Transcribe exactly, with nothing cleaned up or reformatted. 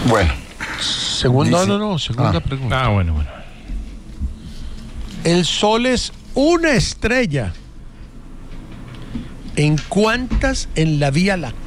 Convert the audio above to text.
Bueno. Segunda, Dice, no, no, segunda ah, pregunta. Ah, bueno, bueno. El Sol es una estrella. ¿En cuántas en la Vía Láctea?